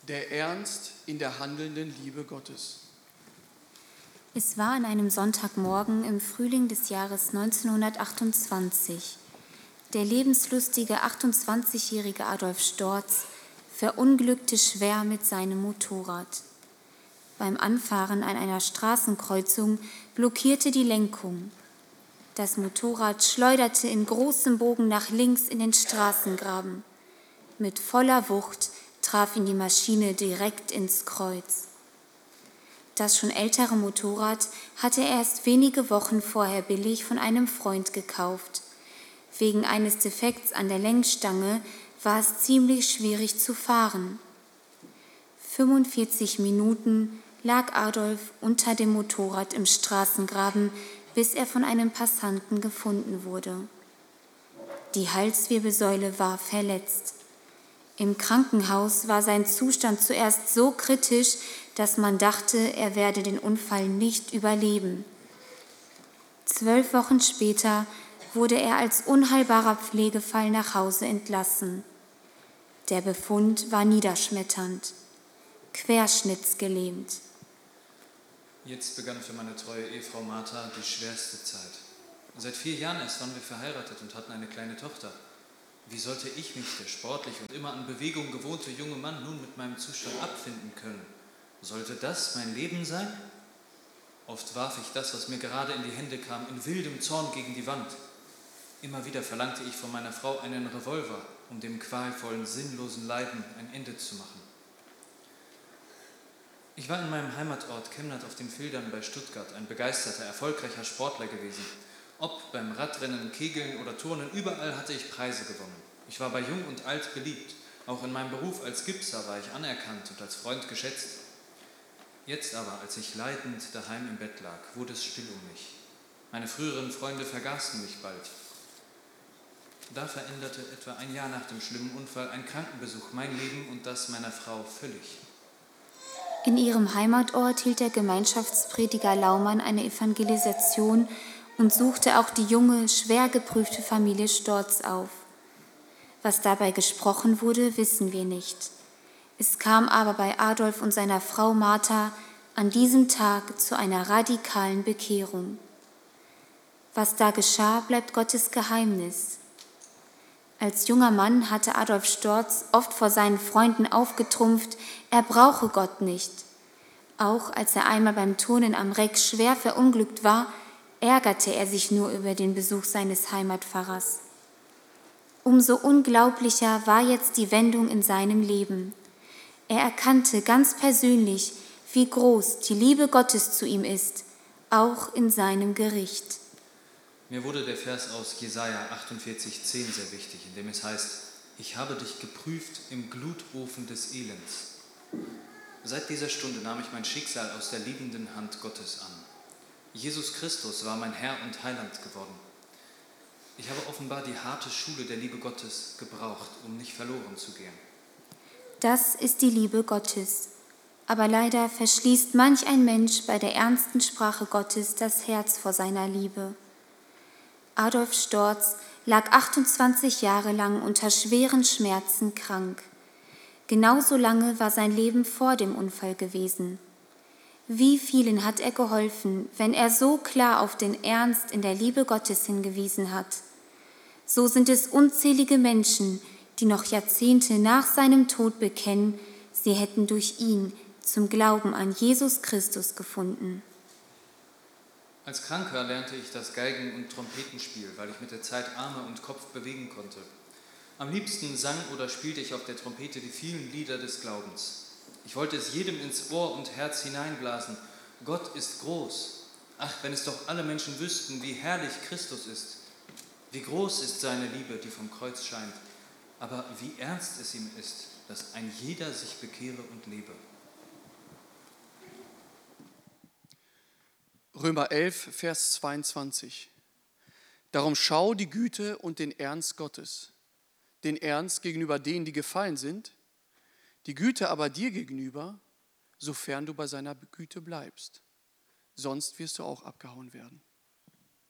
Der Ernst in der handelnden Liebe Gottes. Es war an einem Sonntagmorgen im Frühling des Jahres 1928. Der lebenslustige 28-jährige Adolf Storz verunglückte schwer mit seinem Motorrad. Beim Anfahren an einer Straßenkreuzung blockierte die Lenkung. Das Motorrad schleuderte in großem Bogen nach links in den Straßengraben. Mit voller Wucht traf ihn die Maschine direkt ins Kreuz. Das schon ältere Motorrad hatte er erst wenige Wochen vorher billig von einem Freund gekauft. Wegen eines Defekts an der Lenkstange war es ziemlich schwierig zu fahren. 45 Minuten lag Adolf unter dem Motorrad im Straßengraben, bis er von einem Passanten gefunden wurde. Die Halswirbelsäule war verletzt. Im Krankenhaus war sein Zustand zuerst so kritisch, dass man dachte, er werde den Unfall nicht überleben. 12 Wochen später wurde er als unheilbarer Pflegefall nach Hause entlassen. Der Befund war niederschmetternd, querschnittsgelähmt. Jetzt begann für meine treue Ehefrau Martha die schwerste Zeit. Seit 4 Jahren erst waren wir verheiratet und hatten eine kleine Tochter. Wie sollte ich mich, der sportlich und immer an Bewegung gewohnte junge Mann, nun mit meinem Zustand abfinden können? Sollte das mein Leben sein? Oft warf ich das, was mir gerade in die Hände kam, in wildem Zorn gegen die Wand. Immer wieder verlangte ich von meiner Frau einen Revolver, um dem qualvollen, sinnlosen Leiden ein Ende zu machen. Ich war in meinem Heimatort Kemnath auf den Fildern bei Stuttgart ein begeisterter, erfolgreicher Sportler gewesen. Ob beim Radrennen, Kegeln oder Turnen, überall hatte ich Preise gewonnen. Ich war bei Jung und Alt beliebt. Auch in meinem Beruf als Gipser war ich anerkannt und als Freund geschätzt. Jetzt aber, als ich leidend daheim im Bett lag, wurde es still um mich. Meine früheren Freunde vergaßen mich bald. Da veränderte etwa ein Jahr nach dem schlimmen Unfall ein Krankenbesuch mein Leben und das meiner Frau völlig. In ihrem Heimatort hielt der Gemeinschaftsprediger Laumann eine Evangelisation und suchte auch die junge, schwer geprüfte Familie Storz auf. Was dabei gesprochen wurde, wissen wir nicht. Es kam aber bei Adolf und seiner Frau Martha an diesem Tag zu einer radikalen Bekehrung. Was da geschah, bleibt Gottes Geheimnis. Als junger Mann hatte Adolf Storz oft vor seinen Freunden aufgetrumpft, er brauche Gott nicht. Auch als er einmal beim Turnen am Reck schwer verunglückt war, ärgerte er sich nur über den Besuch seines Heimatpfarrers. Umso unglaublicher war jetzt die Wendung in seinem Leben. Er erkannte ganz persönlich, wie groß die Liebe Gottes zu ihm ist, auch in seinem Gericht. Mir wurde der Vers aus Jesaja 48,10 sehr wichtig, in dem es heißt: Ich habe dich geprüft im Glutofen des Elends. Seit dieser Stunde nahm ich mein Schicksal aus der liebenden Hand Gottes an. Jesus Christus war mein Herr und Heiland geworden. Ich habe offenbar die harte Schule der Liebe Gottes gebraucht, um nicht verloren zu gehen. Das ist die Liebe Gottes. Aber leider verschließt manch ein Mensch bei der ernsten Sprache Gottes das Herz vor seiner Liebe. Adolf Storz lag 28 Jahre lang unter schweren Schmerzen krank. Genauso lange war sein Leben vor dem Unfall gewesen. Wie vielen hat er geholfen, wenn er so klar auf den Ernst in der Liebe Gottes hingewiesen hat? So sind es unzählige Menschen, die noch Jahrzehnte nach seinem Tod bekennen, sie hätten durch ihn zum Glauben an Jesus Christus gefunden. Als Kranker lernte ich das Geigen- und Trompetenspiel, weil ich mit der Zeit Arme und Kopf bewegen konnte. Am liebsten sang oder spielte ich auf der Trompete die vielen Lieder des Glaubens. Ich wollte es jedem ins Ohr und Herz hineinblasen. Gott ist groß. Ach, wenn es doch alle Menschen wüssten, wie herrlich Christus ist. Wie groß ist seine Liebe, die vom Kreuz scheint. Aber wie ernst es ihm ist, dass ein jeder sich bekehre und lebe. Römer 11, Vers 22. Darum schau die Güte und den Ernst Gottes, den Ernst gegenüber denen, die gefallen sind, die Güte aber dir gegenüber, sofern du bei seiner Güte bleibst. Sonst wirst du auch abgehauen werden.